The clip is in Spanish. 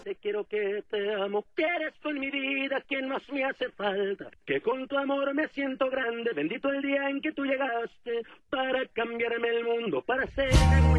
Te quiero que te amo, que eres tú en mi vida quien más me hace falta, que con tu amor me siento grande, bendito el día en que tú llegaste para cambiarme el mundo, para hacerme muy